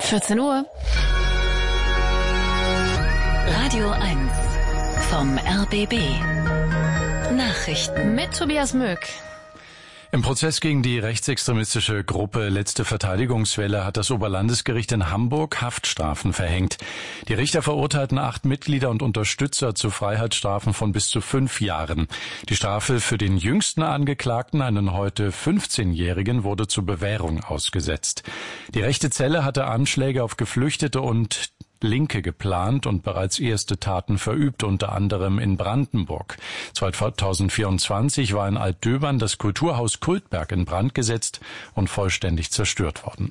14 Uhr. Radio 1 vom RBB. Nachrichten mit Tobias Möck. Im Prozess gegen die rechtsextremistische Gruppe Letzte Verteidigungswelle hat das Oberlandesgericht in Hamburg Haftstrafen verhängt. Die Richter verurteilten 8 Mitglieder und Unterstützer zu Freiheitsstrafen von bis zu 5 Jahren. Die Strafe für den jüngsten Angeklagten, einen heute 15-Jährigen, wurde zur Bewährung ausgesetzt. Die rechte Zelle hatte Anschläge auf Geflüchtete und Linke geplant und bereits erste Taten verübt, unter anderem in Brandenburg. 2024 war in Altdöbern das Kulturhaus Kultberg in Brand gesetzt und vollständig zerstört worden.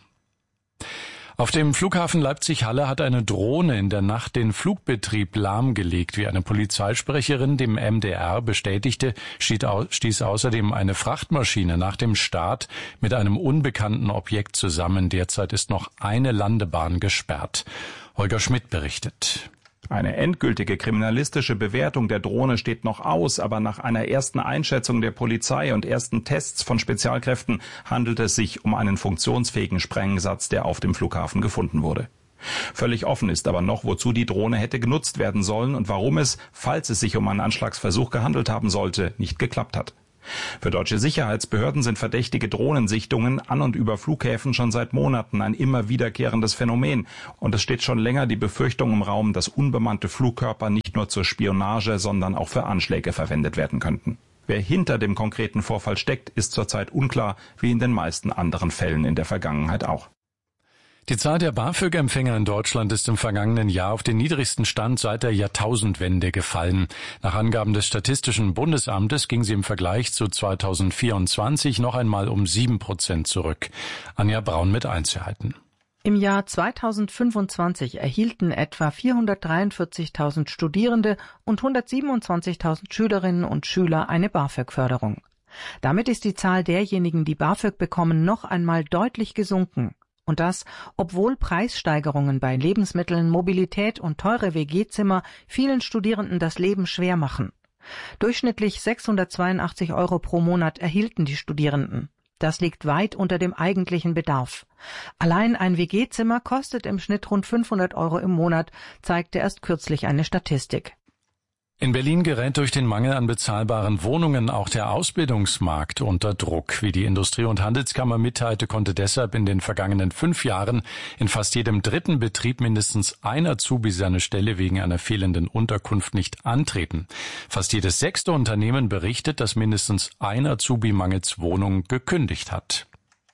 Auf dem Flughafen Leipzig-Halle hat eine Drohne in der Nacht den Flugbetrieb lahmgelegt. Wie eine Polizeisprecherin dem MDR bestätigte, stieß außerdem eine Frachtmaschine nach dem Start mit einem unbekannten Objekt zusammen. Derzeit ist noch eine Landebahn gesperrt. Holger Schmidt berichtet. Eine endgültige kriminalistische Bewertung der Drohne steht noch aus, aber nach einer ersten Einschätzung der Polizei und ersten Tests von Spezialkräften handelt es sich um einen funktionsfähigen Sprengsatz, der auf dem Flughafen gefunden wurde. Völlig offen ist aber noch, wozu die Drohne hätte genutzt werden sollen und warum es, falls es sich um einen Anschlagsversuch gehandelt haben sollte, nicht geklappt hat. Für deutsche Sicherheitsbehörden sind verdächtige Drohnensichtungen an und über Flughäfen schon seit Monaten ein immer wiederkehrendes Phänomen. Und es steht schon länger die Befürchtung im Raum, dass unbemannte Flugkörper nicht nur zur Spionage, sondern auch für Anschläge verwendet werden könnten. Wer hinter dem konkreten Vorfall steckt, ist zurzeit unklar, wie in den meisten anderen Fällen in der Vergangenheit auch. Die Zahl der BAföG-Empfänger in Deutschland ist im vergangenen Jahr auf den niedrigsten Stand seit der Jahrtausendwende gefallen. Nach Angaben des Statistischen Bundesamtes ging sie im Vergleich zu 2024 noch einmal um 7% zurück. Anja Braun mit Einzelheiten. Im Jahr 2025 erhielten etwa 443.000 Studierende und 127.000 Schülerinnen und Schüler eine BAföG-Förderung. Damit ist die Zahl derjenigen, die BAföG bekommen, noch einmal deutlich gesunken. Und das, obwohl Preissteigerungen bei Lebensmitteln, Mobilität und teure WG-Zimmer vielen Studierenden das Leben schwer machen. Durchschnittlich 682 € pro Monat erhielten die Studierenden. Das liegt weit unter dem eigentlichen Bedarf. Allein ein WG-Zimmer kostet im Schnitt rund 500 € im Monat, zeigte erst kürzlich eine Statistik. In Berlin gerät durch den Mangel an bezahlbaren Wohnungen auch der Ausbildungsmarkt unter Druck. Wie die Industrie- und Handelskammer mitteilte, konnte deshalb in den vergangenen 5 Jahren in fast jedem dritten Betrieb mindestens ein Azubi seine Stelle wegen einer fehlenden Unterkunft nicht antreten. Fast jedes 6. Unternehmen berichtet, dass mindestens ein Azubi mangels Wohnung gekündigt hat.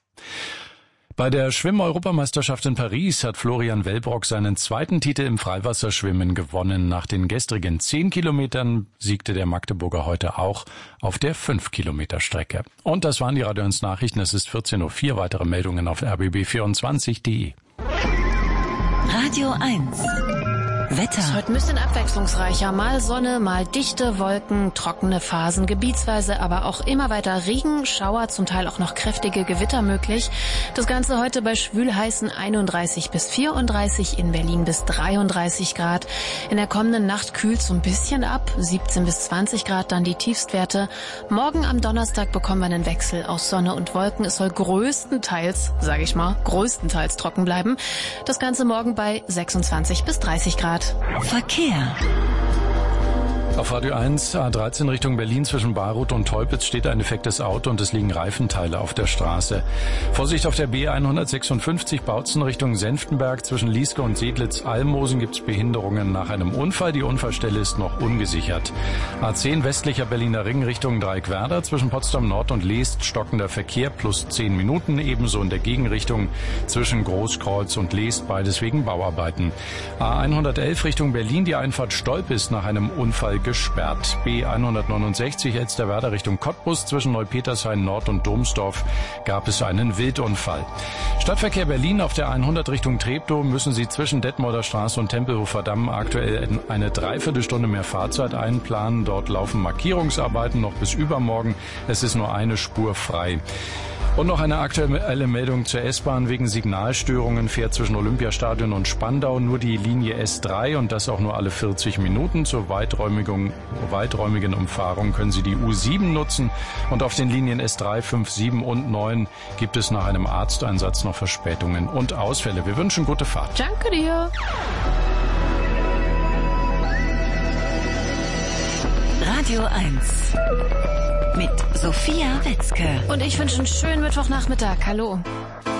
Bei der Schwimm-Europameisterschaft in Paris hat Florian Wellbrock seinen 2. Titel im Freiwasserschwimmen gewonnen. Nach den gestrigen 10 Kilometern siegte der Magdeburger heute auch auf der 5-Kilometer-Strecke. Und das waren die Radio 1 Nachrichten. Es ist 14:04 Uhr. Weitere Meldungen auf rbb24.de. Radio 1 Wetter. Es ist heute ein bisschen abwechslungsreicher. Mal Sonne, mal dichte Wolken, trockene Phasen, gebietsweise aber auch immer weiter Regen, Schauer, zum Teil auch noch kräftige Gewitter möglich. Das Ganze heute bei schwülheißen 31 bis 34, in Berlin bis 33 Grad. In der kommenden Nacht kühlt es so ein bisschen ab, 17 bis 20 Grad dann die Tiefstwerte. Morgen am Donnerstag bekommen wir einen Wechsel aus Sonne und Wolken. Es soll größtenteils trocken bleiben. Das Ganze morgen bei 26 bis 30 Grad. Verkehr. Auf Radio 1 A13 Richtung Berlin zwischen Bayreuth und Teupitz steht ein defektes Auto und es liegen Reifenteile auf der Straße. Vorsicht auf der B156 Bautzen Richtung Senftenberg zwischen Lieske und Sedlitz-Almosen gibt es Behinderungen nach einem Unfall. Die Unfallstelle ist noch ungesichert. A10 westlicher Berliner Ring Richtung Dreieckwerder zwischen Potsdam Nord und Leest stockender Verkehr plus 10 Minuten. Ebenso in der Gegenrichtung zwischen Großkreuz und Leest, beides wegen Bauarbeiten. A111 Richtung Berlin, die Einfahrt Stolp ist nach einem Unfall gesperrt. B169 Elsterwerda Richtung Cottbus zwischen Neupetershain Nord und Domsdorf gab es einen Wildunfall. Stadtverkehr Berlin auf der 100 Richtung Treptow müssen Sie zwischen Detmolder Straße und Tempelhofer Damm aktuell eine Dreiviertelstunde mehr Fahrzeit einplanen. Dort laufen Markierungsarbeiten noch bis übermorgen. Es ist nur eine Spur frei. Und noch eine aktuelle Meldung zur S-Bahn. Wegen Signalstörungen fährt zwischen Olympiastadion und Spandau nur die Linie S3 und das auch nur alle 40 Minuten. Zur weiträumigen Umfahrung können Sie die U7 nutzen. Und auf den Linien S3, 5, 7 und 9 gibt es nach einem Arzteinsatz noch Verspätungen und Ausfälle. Wir wünschen gute Fahrt. Danke dir. Radio 1 mit Sophia Wetzke. Und ich wünsche einen schönen Mittwochnachmittag. Hallo.